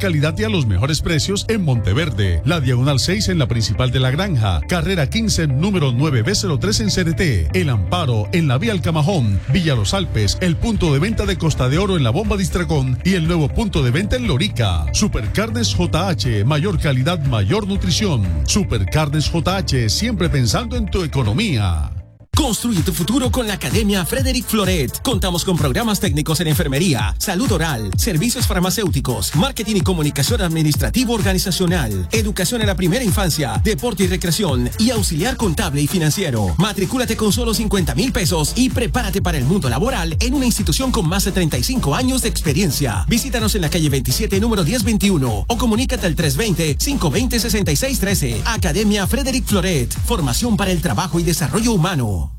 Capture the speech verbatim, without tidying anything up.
calidad y a los mejores precios en Monteverde, la Diagonal seis en la principal de La Granja, carrera quince, número nueve B cero tres en C D T, El Amparo en la vía Alcamajón, Villa Los Alpes, el punto de venta de Costa de Oro en la Bomba Distracón y el nuevo punto de venta en Lorica. Supercarnes J H, mayor calidad, mayor nutrición. Supercarnes J H, siempre pensando en tu economía. Construye tu futuro con la Academia Frederic Floret. Contamos con programas técnicos en enfermería, salud oral, servicios farmacéuticos, marketing y comunicación administrativo organizacional, educación en la primera infancia, deporte y recreación y auxiliar contable y financiero. Matricúlate con solo cincuenta mil pesos y prepárate para el mundo laboral en una institución con más de treinta y cinco años de experiencia. Visítanos en la calle veintisiete, número diez veintiuno o comunícate al tres dos cero, cinco dos cero, seis seis uno tres. Academia Frederic Floret. Formación para el trabajo y desarrollo humano.